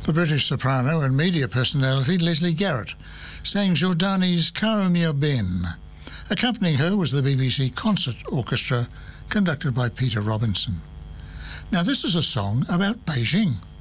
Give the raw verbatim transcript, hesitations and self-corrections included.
The British soprano and media personality Leslie Garrett sang Giordani's Caro mio ben. Accompanying her was the B B C Concert Orchestra, conducted by Peter Robinson. Now, this is a song about Beijing.